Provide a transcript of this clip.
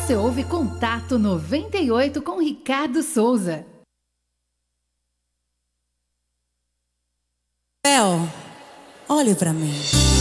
Você ouve Contato 98 com Ricardo Souza. Léo, olhe pra mim.